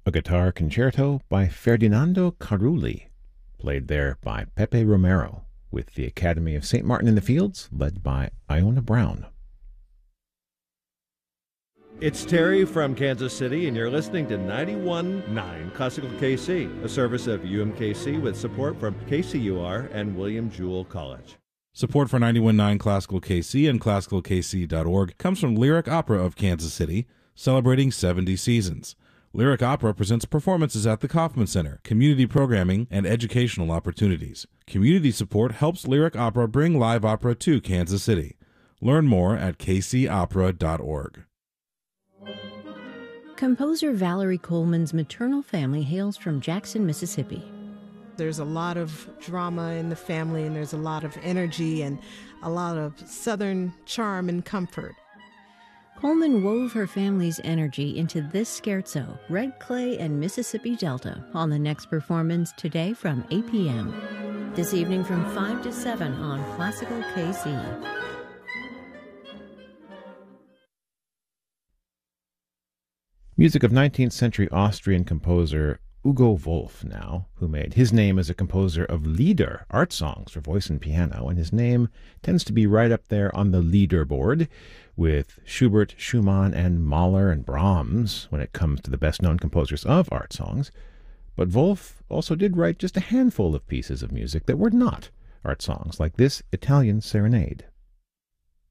a guitar concerto by Ferdinando Carulli, played there by Pepe Romero, with the Academy of St. Martin in the Fields, led by Iona Brown. It's Terry from Kansas City, and you're listening to 91.9 Classical KC, a service of UMKC with support from KCUR and William Jewell College. Support for 91.9 Classical KC and classicalkc.org comes from Lyric Opera of Kansas City, celebrating 70 seasons. Lyric Opera presents performances at the Kauffman Center, community programming, and educational opportunities. Community support helps Lyric Opera bring live opera to Kansas City. Learn more at kcopera.org. Composer Valerie Coleman's maternal family hails from Jackson, Mississippi. There's a lot of drama in the family, and there's a lot of energy and a lot of Southern charm and comfort. Coleman wove her family's energy into this scherzo, Red Clay and Mississippi Delta, on the next performance today from 8 p.m. This evening from 5 to 7 on Classical KC. Music of 19th century Austrian composer Hugo Wolf now, who made his name as a composer of Lieder, art songs for voice and piano, and his name tends to be right up there on the leaderboard with Schubert, Schumann, and Mahler and Brahms when it comes to the best-known composers of art songs. But Wolf also did write just a handful of pieces of music that were not art songs, like this Italian Serenade.